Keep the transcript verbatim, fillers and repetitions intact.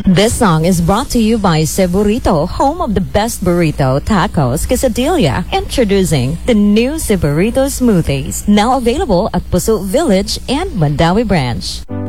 This song is brought to you by Ceburrito, home of the best burrito, tacos, quesadilla. Introducing the new Ceburrito smoothies, now available at Puso Village and Mandawi Branch.